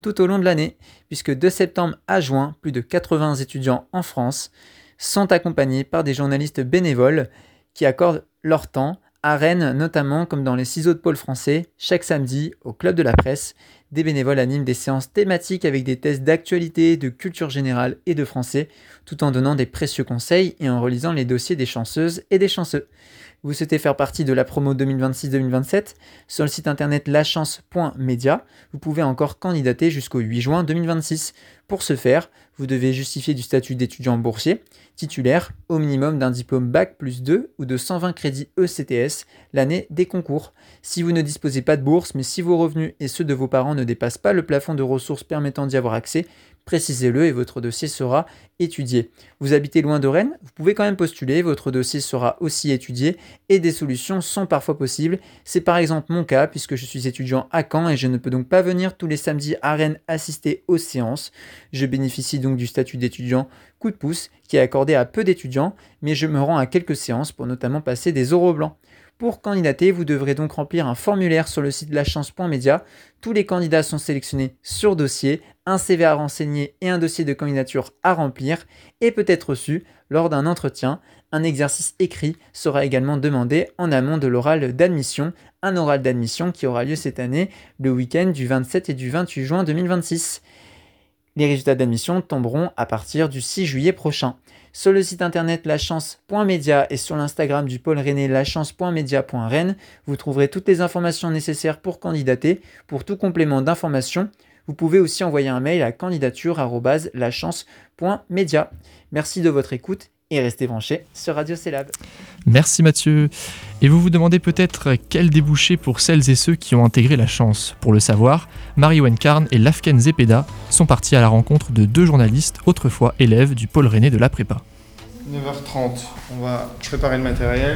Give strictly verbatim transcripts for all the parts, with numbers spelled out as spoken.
tout au long de l'année, puisque de septembre à juin, plus de quatre-vingts étudiants en France sont accompagnés par des journalistes bénévoles qui accordent leur temps à Rennes, notamment comme dans les six autres pôles français. Chaque samedi, au Club de la Presse, des bénévoles animent des séances thématiques avec des tests d'actualité, de culture générale et de français, tout en donnant des précieux conseils et en relisant les dossiers des chanceuses et des chanceux. Vous souhaitez faire partie de la promo deux mille vingt-six deux mille vingt-sept? Sur le site internet lachance point media, vous pouvez encore candidater jusqu'au huit juin deux mille vingt-six. Pour ce faire, vous devez justifier du statut d'étudiant boursier, titulaire au minimum d'un diplôme bac plus deux ou de cent vingt crédits E C T S l'année des concours. Si vous ne disposez pas de bourse, mais si vos revenus et ceux de vos parents ne dépassent pas le plafond de ressources permettant d'y avoir accès, précisez-le et votre dossier sera étudié. Vous habitez loin de Rennes, vous pouvez quand même postuler, votre dossier sera aussi étudié et des solutions sont parfois possibles. C'est par exemple mon cas puisque je suis étudiant à Caen et je ne peux donc pas venir tous les samedis à Rennes assister aux séances. Je bénéficie donc du statut d'étudiant coup de pouce qui est accordé à peu d'étudiants, mais je me rends à quelques séances pour notamment passer des oraux blancs. Pour candidater, vous devrez donc remplir un formulaire sur le site lachance point media. Tous les candidats sont sélectionnés sur dossier, un C V à renseigner et un dossier de candidature à remplir et peut être reçu lors d'un entretien. Un exercice écrit sera également demandé en amont de l'oral d'admission, un oral d'admission qui aura lieu cette année le week-end du vingt-sept et du vingt-huit juin deux mille vingt-six. Les résultats d'admission tomberont à partir du six juillet prochain. Sur le site internet lachance point media et sur l'Instagram du pôle rennais lachance point media point rennes, vous trouverez toutes les informations nécessaires pour candidater. Pour tout complément d'information, vous pouvez aussi envoyer un mail à candidature arobase lachance point media. Merci de votre écoute et restez branchés sur Radio Célab. Merci Mathieu. Et vous vous demandez peut-être quel débouché pour celles et ceux qui ont intégré la chance. Pour le savoir, Marie Wencarn et Lafken Zepeda sont partis à la rencontre de deux journalistes autrefois élèves du pôle rennais de la prépa. neuf heures trente, on va préparer le matériel.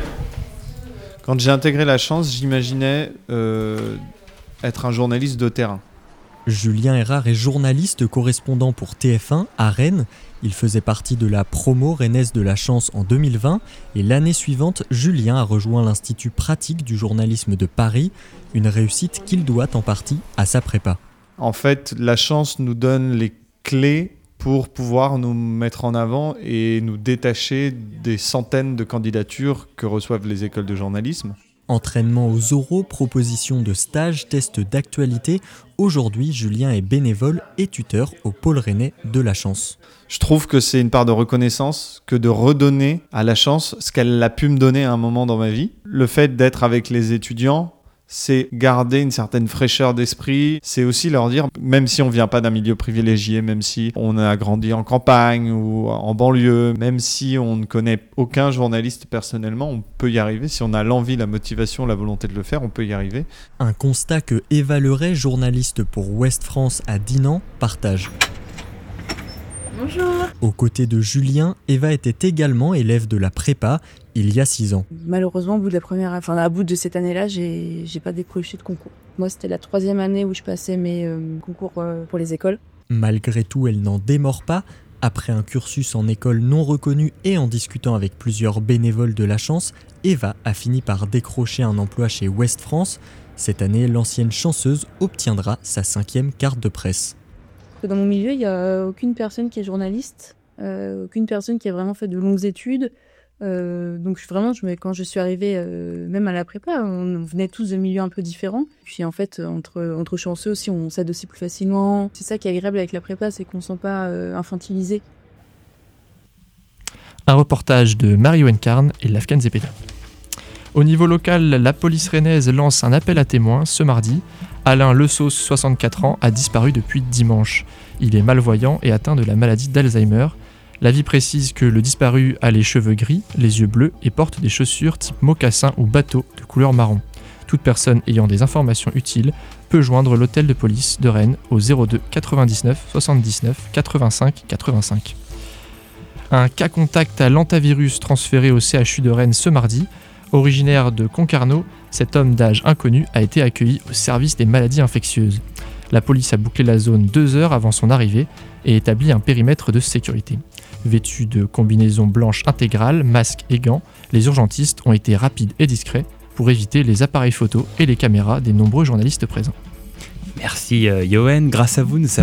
Quand j'ai intégré la chance, j'imaginais euh, être un journaliste de terrain. Julien Erard est journaliste correspondant pour T F un à Rennes. Il faisait partie de la promo rennaise de la chance en deux mille vingt et l'année suivante, Julien a rejoint l'Institut pratique du journalisme de Paris, une réussite qu'il doit en partie à sa prépa. En fait, la chance nous donne les clés pour pouvoir nous mettre en avant et nous détacher des centaines de candidatures que reçoivent les écoles de journalisme. Entraînement aux oraux, propositions de stages, tests d'actualité. Aujourd'hui, Julien est bénévole et tuteur au pôle rennais de la chance. Je trouve que c'est une part de reconnaissance que de redonner à la chance ce qu'elle a pu me donner à un moment dans ma vie. Le fait d'être avec les étudiants, c'est garder une certaine fraîcheur d'esprit. C'est aussi leur dire, même si on ne vient pas d'un milieu privilégié, même si on a grandi en campagne ou en banlieue, même si on ne connaît aucun journaliste personnellement, on peut y arriver. Si on a l'envie, la motivation, la volonté de le faire, on peut y arriver. Un constat que Eva Leray, journaliste pour Ouest France à Dinan, partage. Bonjour. Aux côtés de Julien, Eva était également élève de la prépa il y a six ans. Malheureusement, au bout de la première, enfin, à bout de cette année-là, j'ai, j'ai pas décroché de concours. Moi, c'était la troisième année où je passais mes euh, concours euh, pour les écoles. Malgré tout, elle n'en démord pas. Après un cursus en école non reconnue et en discutant avec plusieurs bénévoles de la chance, Eva a fini par décrocher un emploi chez Ouest France. Cette année, l'ancienne chanceuse obtiendra sa cinquième carte de presse. Dans mon milieu, il n'y a aucune personne qui est journaliste, euh, aucune personne qui a vraiment fait de longues études. Euh, donc vraiment, je, quand je suis arrivée, euh, même à la prépa, on, on venait tous de milieux un peu différents. Puis en fait, entre, entre chanceux aussi, on s'aide aussi plus facilement. C'est ça qui est agréable avec la prépa, c'est qu'on ne se sent pas euh, infantilisé. Un reportage de Marie Wencarn et Lafken Zepeda. Au niveau local, la police rennaise lance un appel à témoins ce mardi. Alain Lesauce, soixante-quatre ans, a disparu depuis dimanche. Il est malvoyant et atteint de la maladie d'Alzheimer. L'avis précise que le disparu a les cheveux gris, les yeux bleus et porte des chaussures type mocassin ou bateau de couleur marron. Toute personne ayant des informations utiles peut joindre l'hôtel de police de Rennes au zéro deux quatre-vingt-dix-neuf soixante-dix-neuf quatre-vingt-cinq quatre-vingt-cinq. Un cas contact à l'antavirus transféré au C H U de Rennes ce mardi. Originaire de Concarneau, cet homme d'âge inconnu a été accueilli au service des maladies infectieuses. La police a bouclé la zone deux heures avant son arrivée et établi un périmètre de sécurité. Vêtus de combinaisons blanches intégrales, masques et gants, les urgentistes ont été rapides et discrets pour éviter les appareils photos et les caméras des nombreux journalistes présents. Merci euh, Yoann, grâce à vous nous